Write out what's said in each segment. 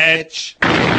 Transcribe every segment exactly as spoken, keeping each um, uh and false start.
Edge.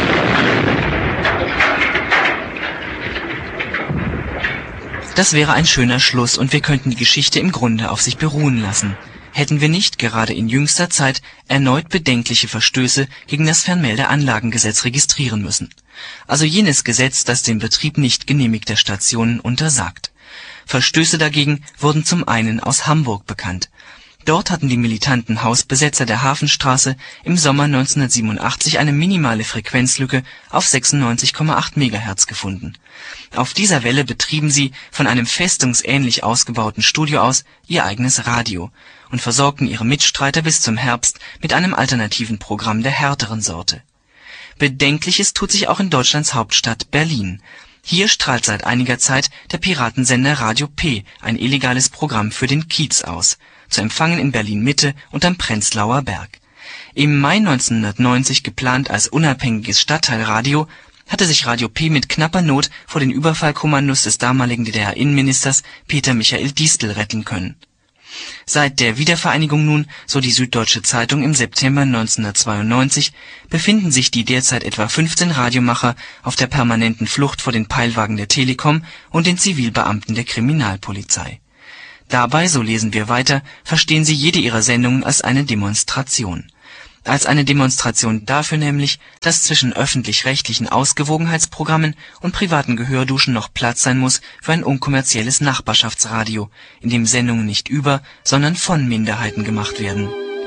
Das wäre ein schöner Schluss und wir könnten die Geschichte im Grunde auf sich beruhen lassen, hätten wir nicht gerade in jüngster Zeit erneut bedenkliche Verstöße gegen das Fernmeldeanlagengesetz registrieren müssen. Also jenes Gesetz, das den Betrieb nicht genehmigter Stationen untersagt. Verstöße dagegen wurden zum einen aus Hamburg bekannt. Dort hatten die militanten Hausbesetzer der Hafenstraße im Sommer neunzehnhundertsiebenundachtzig eine minimale Frequenzlücke auf sechsundneunzig Komma acht Megahertz gefunden. Auf dieser Welle betrieben sie von einem festungsähnlich ausgebauten Studio aus ihr eigenes Radio und versorgten ihre Mitstreiter bis zum Herbst mit einem alternativen Programm der härteren Sorte. Bedenkliches tut sich auch in Deutschlands Hauptstadt Berlin. Hier strahlt seit einiger Zeit der Piratensender Radio P ein illegales Programm für den Kiez aus, zu empfangen in Berlin-Mitte und am Prenzlauer Berg. Im Mai neunzehnhundertneunzig geplant als unabhängiges Stadtteilradio, hatte sich Radio P mit knapper Not vor den Überfallkommandos des damaligen D D R-Innenministers Peter Michael Diestel retten können. Seit der Wiedervereinigung nun, so die Süddeutsche Zeitung im September neunzehnhundertzweiundneunzig, befinden sich die derzeit etwa fünfzehn Radiomacher auf der permanenten Flucht vor den Peilwagen der Telekom und den Zivilbeamten der Kriminalpolizei. Dabei, so lesen wir weiter, verstehen sie jede ihrer Sendungen als eine Demonstration. Als eine Demonstration dafür nämlich, dass zwischen öffentlich-rechtlichen Ausgewogenheitsprogrammen und privaten Gehörduschen noch Platz sein muss für ein unkommerzielles Nachbarschaftsradio, in dem Sendungen nicht über, sondern von Minderheiten gemacht werden.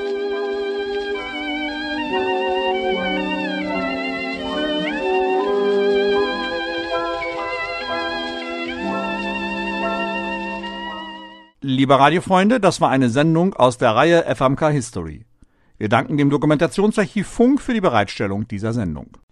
Liebe Radiofreunde, das war eine Sendung aus der Reihe F M K History. Wir danken dem Dokumentationsarchiv Funk für die Bereitstellung dieser Sendung.